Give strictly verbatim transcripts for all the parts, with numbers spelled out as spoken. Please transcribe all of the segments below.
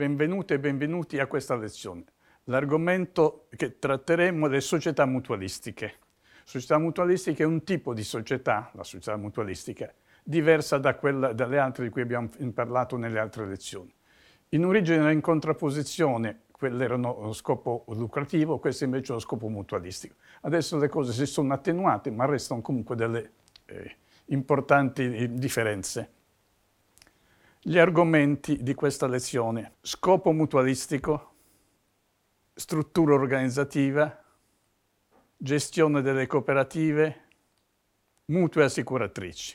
Benvenute e benvenuti a questa lezione. L'argomento che tratteremo è le società mutualistiche. Società mutualistiche è un tipo di società, la società mutualistica, diversa da quella, dalle altre di cui abbiamo parlato nelle altre lezioni. In origine era in contrapposizione, quelle erano lo scopo lucrativo, questo invece è lo scopo mutualistico. Adesso le cose si sono attenuate, ma restano comunque delle eh, importanti differenze. Gli argomenti di questa lezione: scopo mutualistico, struttura organizzativa, gestione delle cooperative, mutue assicuratrici.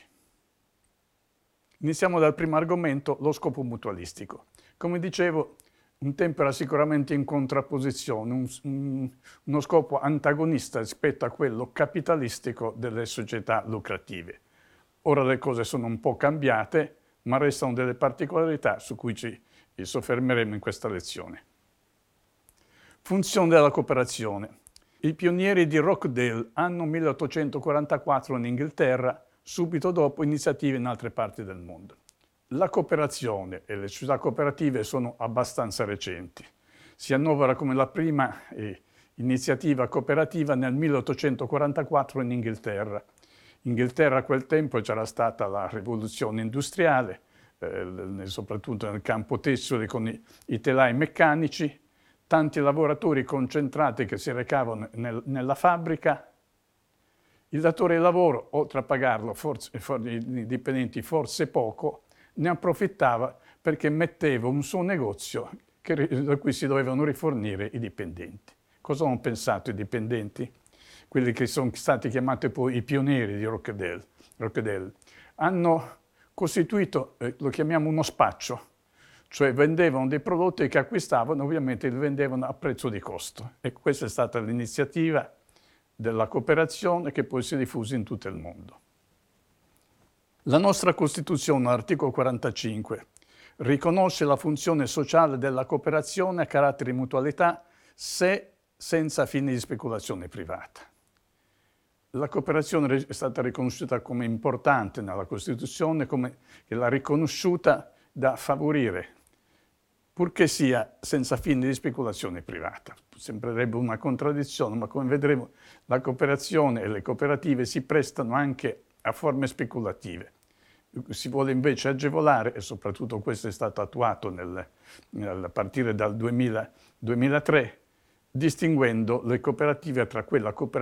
Iniziamo dal primo argomento, lo scopo mutualistico. Come dicevo, un tempo era sicuramente in contrapposizione, un, un, uno scopo antagonista rispetto a quello capitalistico delle società lucrative. Ora le cose sono un po' cambiate, ma restano delle particolarità su cui ci soffermeremo in questa lezione. Funzione della cooperazione. I pionieri di Rochdale, anno milleottocentoquarantaquattro in Inghilterra, subito dopo iniziative in altre parti del mondo. La cooperazione e le società cooperative sono abbastanza recenti. Si annovera come la prima eh, iniziativa cooperativa nel milleottocentoquarantaquattro in Inghilterra. In Inghilterra a quel tempo c'era stata la rivoluzione industriale, eh, soprattutto nel campo tessile con i, i telai meccanici, tanti lavoratori concentrati che si recavano nel, nella fabbrica. Il datore di lavoro, oltre a pagarlo forse, for, i dipendenti forse poco, ne approfittava perché metteva un suo negozio che, da cui si dovevano rifornire i dipendenti. Cosa hanno pensato i dipendenti? Quelli che sono stati chiamati poi i pionieri di Rochdale, Rochdale hanno costituito, eh, lo chiamiamo uno spaccio, cioè vendevano dei prodotti che acquistavano, ovviamente li vendevano a prezzo di costo. E questa è stata l'iniziativa della cooperazione che poi si è diffusa in tutto il mondo. La nostra Costituzione, all'articolo quarantacinque, riconosce la funzione sociale della cooperazione a carattere di mutualità se senza fini di speculazione privata. La cooperazione è stata riconosciuta come importante nella Costituzione, come che l'ha riconosciuta da favorire, purché sia senza fini di speculazione privata. Sembrerebbe una contraddizione, ma come vedremo la cooperazione e le cooperative si prestano anche a forme speculative. Si vuole invece agevolare, e soprattutto questo è stato attuato nel, nel, a partire dal duemila, duemilatré, distinguendo le cooperative tra quella cooperativa